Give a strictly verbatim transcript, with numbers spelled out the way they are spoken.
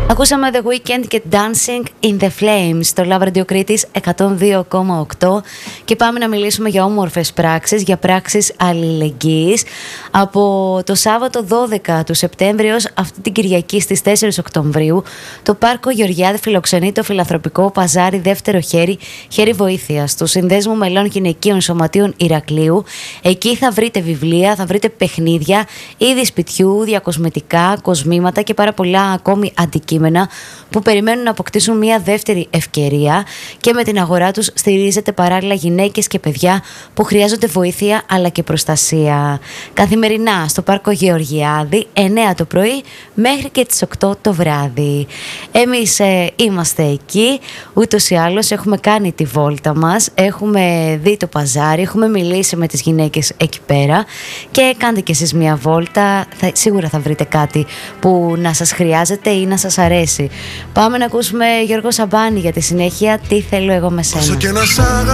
Ακούσαμε The Weeknd και Dancing in the Flames στο Love Radio Κρήτης εκατόν δύο κόμμα οκτώ και πάμε να μιλήσουμε για όμορφες πράξεις, για πράξεις αλληλεγγύης. Από το Σάββατο δώδεκα του Σεπτέμβρη ως αυτή την Κυριακή στις τέσσερις Οκτωβρίου το Πάρκο Γεωργιάδη φιλοξενεί το φιλανθρωπικό παζάρι Δεύτερο Χέρι, Χέρι Βοήθειας του Συνδέσμου Μελών Γυναικείων Σωματείων Ηρακλείου. Εκεί θα βρείτε βιβλία, θα βρείτε παιχνίδια, είδη σπιτιού, διακοσμητικά, κοσμήματα και πάρα πολλά ακόμη αντικείμενα που περιμένουν να αποκτήσουν μια δεύτερη ευκαιρία, και με την αγορά τους στηρίζεται παράλληλα γυναίκες και παιδιά που χρειάζονται βοήθεια αλλά και προστασία. Καθημερινά στο Πάρκο Γεωργιάδη εννιά το πρωί μέχρι και τις οκτώ το βράδυ. Εμείς ε, είμαστε εκεί, ούτως ή άλλως έχουμε κάνει τη βόλτα μας, έχουμε δει το παζάρι, έχουμε μιλήσει με τις γυναίκες εκεί πέρα, και κάντε κι εσείς μια βόλτα, θα, σίγουρα θα βρείτε κάτι που να σας χρειάζεται ή να σας αρέσει. Πάμε να ακούσουμε Γιώργο Σαμπάνη για τη συνέχεια, Τι θέλω εγώ με σένα.